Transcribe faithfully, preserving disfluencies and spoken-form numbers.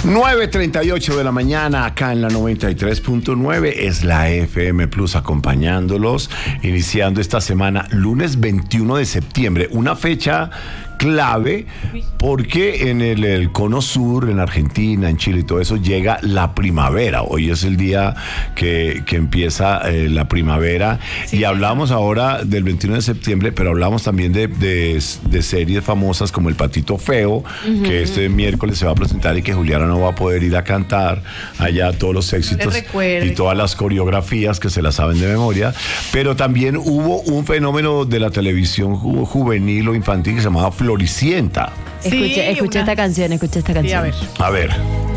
nueve treinta y ocho de la mañana, acá en la noventa y tres punto nueve, es la F M Plus acompañándolos, iniciando esta semana, lunes veintiuno de septiembre, una fecha clave porque en el, el cono sur, en Argentina, en Chile y todo eso, llega la primavera. Hoy es el día que, que empieza eh, la primavera, sí. Y hablamos ahora del veintiuno de septiembre, pero hablamos también de, de, de series famosas como El Patito Feo, uh-huh. que este miércoles se va a presentar y que Juliana no va a poder ir a cantar allá todos los éxitos y todas las coreografías que se las saben de memoria. Pero también hubo un fenómeno de la televisión ju- juvenil o infantil que se llamaba Floricienta. Sí, escuché escuché una... esta canción, escuché esta canción. Sí, a ver. A ver.